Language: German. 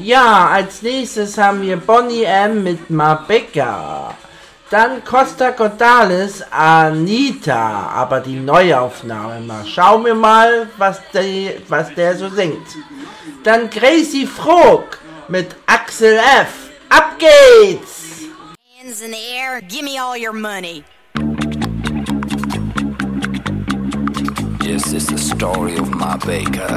Ja, als nächstes haben wir Boney M. mit Mabeka. Dann Costa Cordalis, Anita, aber die Neuaufnahme. Mal schauen wir mal, was der so singt. Dann Gracie Frog mit Axel F. Ab geht's! Hands in the air, give me all your money. Yes, it's the story of Mabeka.